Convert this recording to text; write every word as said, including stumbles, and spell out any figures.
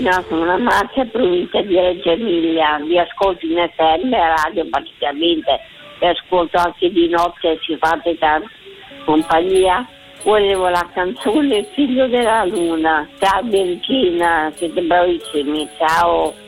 No, sono una Marzia, provincia di Reggio Emilia, vi ascolto in F M a radio praticamente, vi ascolto anche di notte, ci fate tanta compagnia. Volevo la canzone Figlio della Luna. Ciao Virginia, siete bravissimi, ciao.